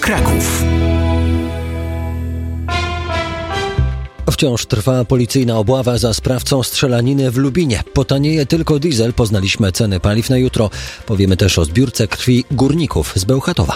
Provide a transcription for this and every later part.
Kraków. Wciąż trwa policyjna obława za sprawcą strzelaniny w Lubinie. Potanieje tylko diesel. Poznaliśmy ceny paliw na jutro. Powiemy też o zbiórce krwi górników z Bełchatowa.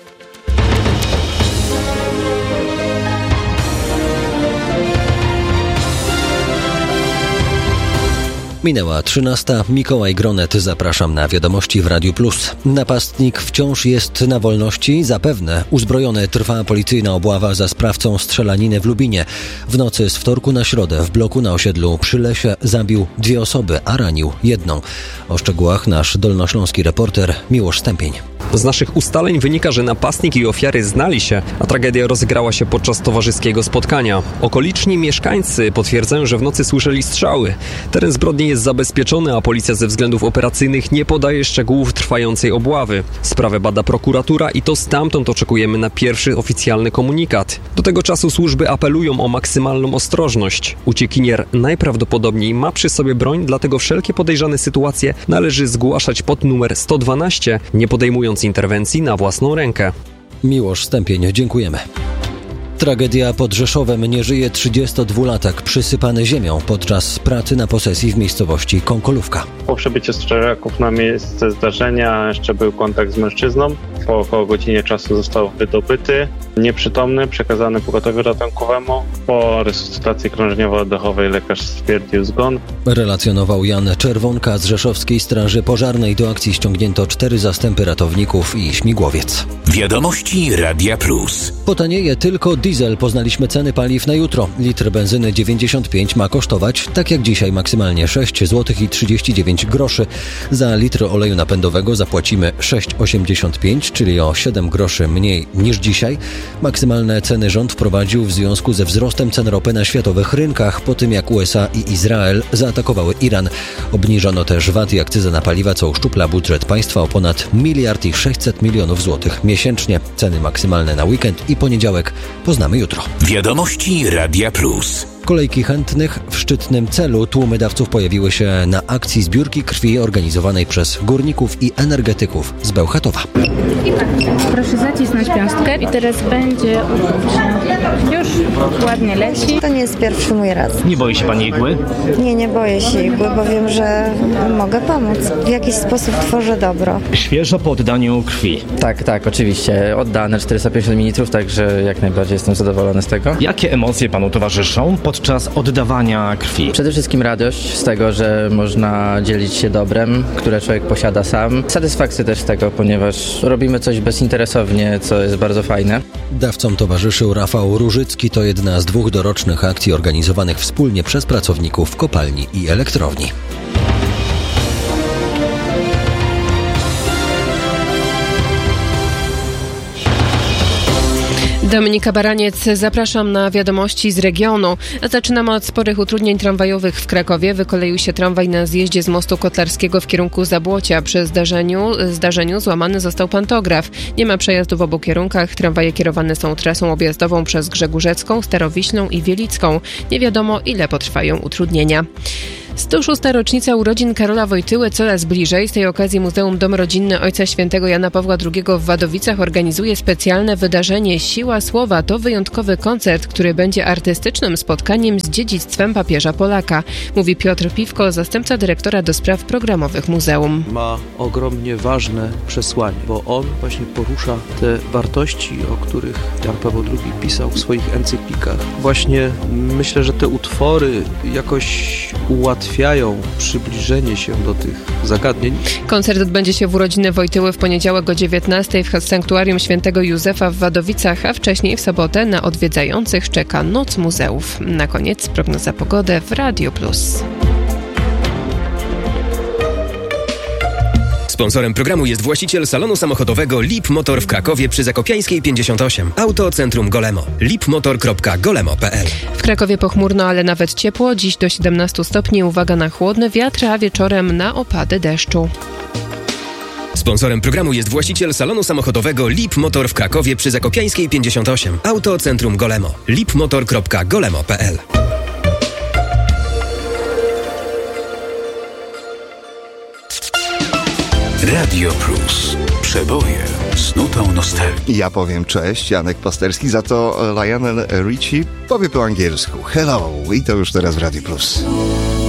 Minęła 13. Mikołaj Gronet. Zapraszam na wiadomości w Radiu Plus. Napastnik wciąż jest na wolności. Zapewne uzbrojony trwa policyjna obława za sprawcą strzelaniny w Lubinie. W nocy z wtorku na środę w bloku na osiedlu przy Lesie zabił 2 osoby, a ranił 1. O szczegółach nasz dolnośląski reporter Miłosz Stępień. Z naszych ustaleń wynika, że napastnik i ofiary znali się, a tragedia rozegrała się podczas towarzyskiego spotkania. Okoliczni mieszkańcy potwierdzają, że w nocy słyszeli strzały. Teren zbrodni jest zabezpieczony, a policja ze względów operacyjnych nie podaje szczegółów trwającej obławy. Sprawę bada prokuratura i to stamtąd oczekujemy na pierwszy oficjalny komunikat. Do tego czasu służby apelują o maksymalną ostrożność. Uciekinier najprawdopodobniej ma przy sobie broń, dlatego wszelkie podejrzane sytuacje należy zgłaszać pod numer 112, nie podejmując interwencji na własną rękę. Miłosz Stępień, dziękujemy. Tragedia pod Rzeszowem. Nie żyje 32-latek przysypany ziemią podczas pracy na posesji w miejscowości Kąkolówka. Po przybyciu strażaków na miejsce zdarzenia jeszcze był kontakt z mężczyzną. Po około godzinie czasu został wydobyty, nieprzytomny, przekazany pogotowiu ratunkowemu. Po resuscytacji krążeniowo-oddechowej lekarz stwierdził zgon. Relacjonował Jan Czerwonka z Rzeszowskiej Straży Pożarnej. Do akcji ściągnięto 4 zastępy ratowników i śmigłowiec. Wiadomości Radia Plus. Potanieje tylko diesel. Poznaliśmy ceny paliw na jutro. Litr benzyny 95 ma kosztować, tak jak dzisiaj, maksymalnie 6 zł i 39 groszy. Za litr oleju napędowego zapłacimy 6,85, czyli o 7 groszy mniej niż dzisiaj. Maksymalne ceny rząd wprowadził w związku ze wzrostem cen ropy na światowych rynkach, po tym jak USA i Izrael zaatakowały Iran. Obniżono też VAT i akcyzę na paliwa, co uszczupla budżet państwa o ponad 1 600 milionów złotych miesięcznie. Ceny maksymalne na weekend i poniedziałek poznamy jutro. Wiadomości Radia Plus. Kolejki chętnych w szczytnym celu. Tłumy dawców pojawiły się na akcji zbiórki krwi organizowanej przez górników i energetyków z Bełchatowa. Proszę zacisnąć piąstkę i teraz będzie już ładnie leci. To nie jest pierwszy mój raz. Nie boi się pani igły? Nie boję się igły, bo wiem, że mogę pomóc. W jakiś sposób tworzę dobro. Świeżo po oddaniu krwi. Tak, oczywiście. Oddane 450 ml, także jak najbardziej jestem zadowolony z tego. Jakie emocje panu towarzyszą podczas oddawania krwi? Przede wszystkim radość z tego, że można dzielić się dobrem, które człowiek posiada sam. Satysfakcję też z tego, ponieważ robimy coś bezinteresownie, co jest bardzo fajne. Dawcom towarzyszył Rafał Różycki. To jedna z 2 dorocznych akcji organizowanych wspólnie przez pracowników kopalni i elektrowni. Dominika Baraniec, zapraszam na wiadomości z regionu. Zaczynamy od sporych utrudnień tramwajowych w Krakowie. Wykoleił się tramwaj na zjeździe z mostu Kotlarskiego w kierunku Zabłocia. Przy zdarzeniu złamany został pantograf. Nie ma przejazdu w obu kierunkach. Tramwaje kierowane są trasą objazdową przez Grzegórzecką, Starowiślą i Wielicką. Nie wiadomo, ile potrwają utrudnienia. 106. rocznica urodzin Karola Wojtyły coraz bliżej. Z tej okazji Muzeum Dom Rodzinny Ojca Świętego Jana Pawła II w Wadowicach organizuje specjalne wydarzenie Siła Słowa. To wyjątkowy koncert, który będzie artystycznym spotkaniem z dziedzictwem papieża Polaka, mówi Piotr Piwko, zastępca dyrektora do spraw programowych muzeum. Ma ogromnie ważne przesłanie, bo on właśnie porusza te wartości, o których Jan Paweł II pisał w swoich encyklikach. Właśnie myślę, że te utwory jakoś ułatwiają przybliżenie się do tych zagadnień. Koncert odbędzie się w urodziny Wojtyły w poniedziałek o 19:00 w Sanktuarium Świętego Józefa w Wadowicach, a wcześniej w sobotę na odwiedzających czeka Noc Muzeów. Na koniec prognoza pogody w Radio Plus. Sponsorem programu jest właściciel salonu samochodowego Lip Motor w Krakowie przy Zakopiańskiej 58. Autocentrum Golemo. lipmotor.golemo.pl. W Krakowie pochmurno, ale nawet ciepło. Dziś do 17 stopni. Uwaga na chłodny wiatr, a wieczorem na opady deszczu. Sponsorem programu jest właściciel salonu samochodowego Lip Motor w Krakowie przy Zakopiańskiej 58. Autocentrum Golemo. lipmotor.golemo.pl. Radio Plus. Przeboje z nutą nostalgii. Ja powiem cześć, Janek Pasterski, za to Lionel Richie powie po angielsku. Hello! I to już teraz w Radio Plus.